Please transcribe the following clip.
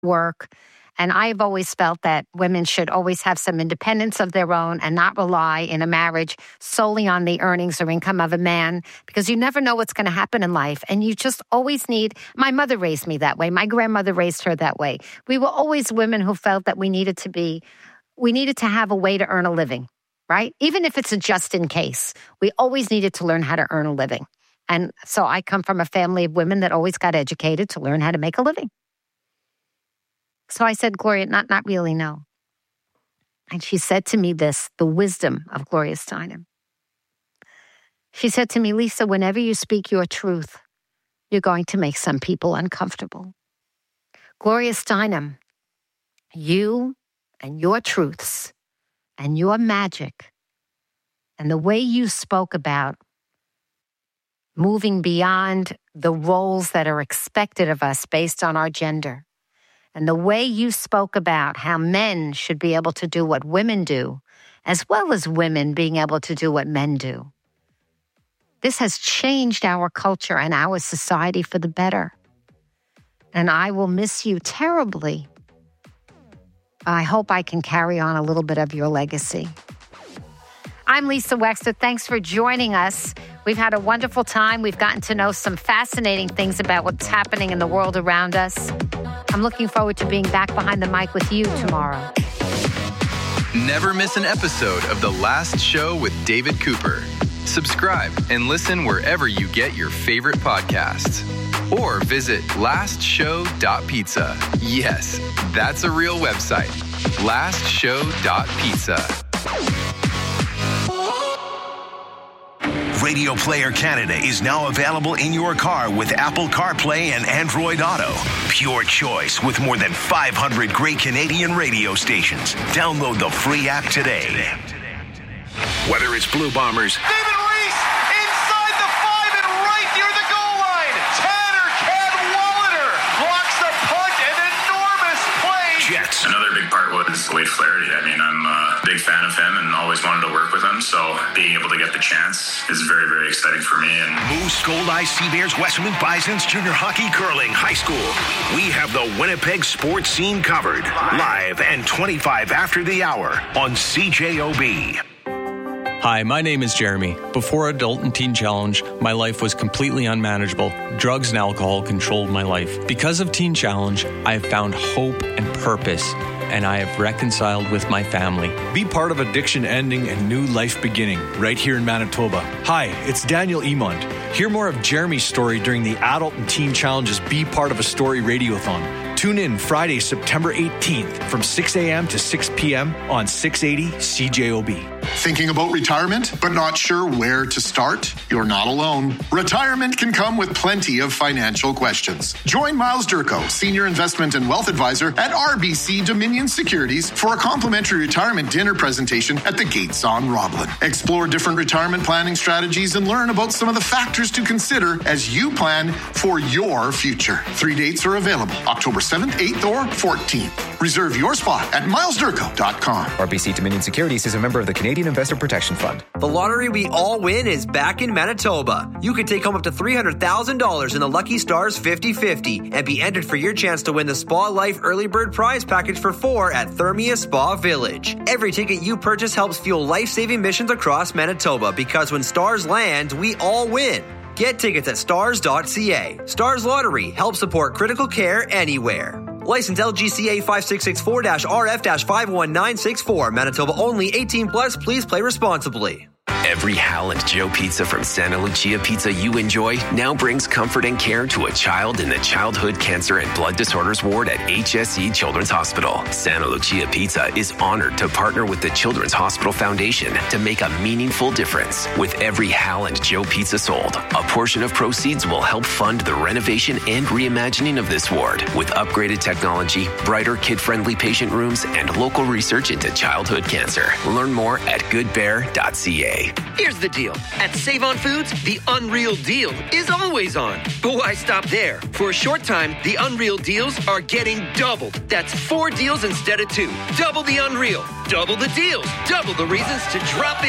work. And I've always felt that women should always have some independence of their own and not rely in a marriage solely on the earnings or income of a man, because you never know what's going to happen in life. And you just always need, my mother raised me that way. My grandmother raised her that way. We were always women who felt that we needed to have a way to earn a living, right? Even if it's a just in case, we always needed to learn how to earn a living. And so I come from a family of women that always got educated to learn how to make a living. So I said, Gloria, not really, no. And she said to me this, the wisdom of Gloria Steinem. She said to me, Lisa, whenever you speak your truth, you're going to make some people uncomfortable. Gloria Steinem, you and your truths and your magic and the way you spoke about moving beyond the roles that are expected of us based on our gender, and the way you spoke about how men should be able to do what women do, as well as women being able to do what men do. This has changed our culture and our society for the better. And I will miss you terribly. I hope I can carry on a little bit of your legacy. I'm Lisa Wexler. Thanks for joining us. We've had a wonderful time. We've gotten to know some fascinating things about what's happening in the world around us. I'm looking forward to being back behind the mic with you tomorrow. Never miss an episode of The Last Show with David Cooper. Subscribe and listen wherever you get your favorite podcasts. Or visit lastshow.pizza. Yes, that's a real website. lastshow.pizza. Radio Player Canada is now available in your car with Apple CarPlay and Android Auto. Pure choice with more than 500 great Canadian radio stations. Download the free app today. Whether it's Blue Bombers, David Reese inside the 5 and right near the goal line. Tanner Cadwallader blocks the punt, an enormous play. Jets, Another big part was Wade Flaherty. I mean, I'm a big fan of him and always wanted to work with him, so being able to get the chance is very, very exciting for me. And Moose, Gold Eye, Seabears, Westman Bisons, Junior Hockey, Curling, High School. We have the Winnipeg sports scene covered. Live and 25 after the hour on CJOB. Hi, my name is Jeremy. Before Adult and Teen Challenge, my life was completely unmanageable. Drugs and alcohol controlled my life. Because of Teen Challenge, I have found hope and purpose, and I have reconciled with my family. Be part of addiction ending and new life beginning right here in Manitoba. Hi, it's Daniel Emond. Hear more of Jeremy's story during the Adult and Teen Challenge's Be Part of a Story Radiothon. Tune in Friday, September 18th from 6 a.m. to 6 p.m. on 680 CJOB. Thinking about retirement, but not sure where to start? You're not alone. Retirement can come with plenty of financial questions. Join Miles Durko, Senior Investment and Wealth Advisor at RBC Dominion Securities for a complimentary retirement dinner presentation at the Gates on Roblin. Explore different retirement planning strategies and learn about some of the factors to consider as you plan for your future. 3 dates are available, October 7th, 8th, or 14th. Reserve your spot at milesdurko.com. RBC Dominion Securities is a member of the Canadian Investor Protection Fund. The lottery we all win is back in Manitoba. You can take home up to $300,000 in the Lucky Stars 50-50 and be entered for your chance to win the Spa Life Early Bird Prize Package for 4 at Thermia Spa Village. Every ticket you purchase helps fuel life-saving missions across Manitoba, because when stars land, we all win. Get tickets at stars.ca. Stars Lottery helps support critical care anywhere. License LGCA 5664-RF-51964. Manitoba only. 18 plus. Please play responsibly. Every Hal and Joe pizza from Santa Lucia Pizza you enjoy now brings comfort and care to a child in the Childhood Cancer and Blood Disorders Ward at HSE Children's Hospital. Santa Lucia Pizza is honored to partner with the Children's Hospital Foundation to make a meaningful difference. With every Hal and Joe pizza sold, a portion of proceeds will help fund the renovation and reimagining of this ward with upgraded technology, brighter kid-friendly patient rooms, and local research into childhood cancer. Learn more at goodbear.ca. Here's the deal. At Save-On Foods, the Unreal Deal is always on. But why stop there? For a short time, the Unreal Deals are getting doubled. That's 4 deals instead of 2. Double the Unreal. Double the deals. Double the reasons to drop